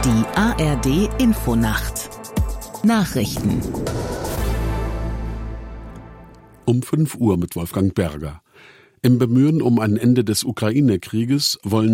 Die ARD Infonacht Nachrichten um 5 Uhr mit Wolfgang Berger. Im Bemühen um ein Ende des Ukraine-Krieges wollen